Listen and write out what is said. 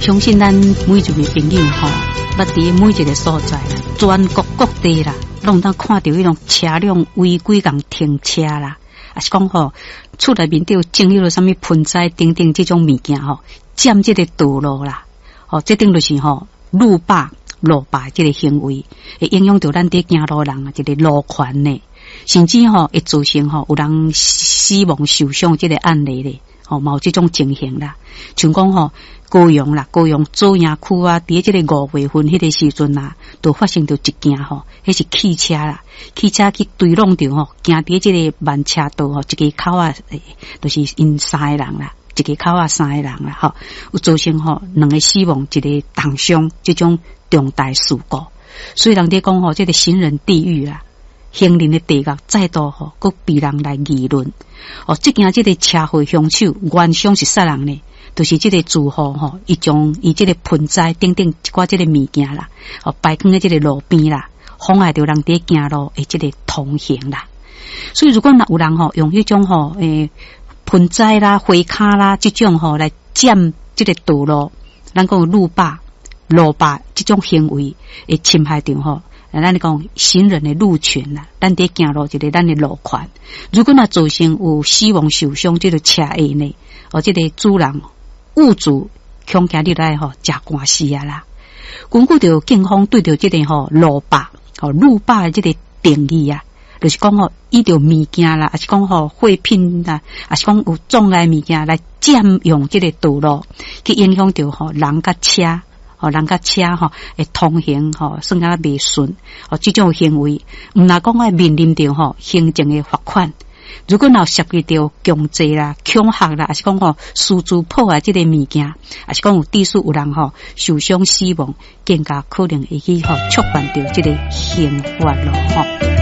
相信咱每一位朋友吼，捌伫每一个所在啦，全国各地啦，拢当看到迄种车辆违规共停车啦，也是讲吼，厝内面都有种迄个什么盆栽等等这种物件吼，占这个道路啦，哦，这顶就是吼路霸这个行为，会影响到咱伫行路人啊，这个路权呢，甚至吼会造成吼有人死亡受伤这个案例咧，吼嘛有这种情形啦，像讲吼。高雄左营区啊，伫即个5月份迄个时阵啊，都发生着一件吼，迄是汽车啦，汽车去对撞着吼，行伫即个慢车道吼，一个口啊，就是因3个人啦，一个口啊3个人啦，吼，有造成吼2个死亡，一个重伤，这种重大事故。所以人哋讲吼，这个行人地狱啊，行人的地狱再度吼，佮被人来议论。哦，即件即个车祸凶手原伤是啥人呢？就是这个住户吼，伊将伊这个盆栽等等一寡这个物件啦，哦摆放在这个路边啦，妨碍到人伫行路的这个通行啦。所以如果若有人吼用迄种吼盆栽啦、花卡啦这种吼来占这个道路，咱讲路霸这种行为会侵害到吼。咱讲行人的路权啦，咱伫行路就是咱的路权。如果若造成有死亡受伤，这个车祸呢，哦，这个物主恐惊你来吼食官司啊啦。根据着警方对着这个吼路霸的这个定义啊，就是讲吼伊着物件啦，还是讲吼货品啦，还是讲有障碍物件来占用这个道路，去影响到吼人甲车。人甲车会通行算甲袂顺，这种行为，毋若讲爱面临着行政的罚款。如果若涉及到强制啦、恐吓啦，还是讲私自破坏这个物件，还是讲有致使有人受伤死亡，更加可能会去触犯到这个刑法咯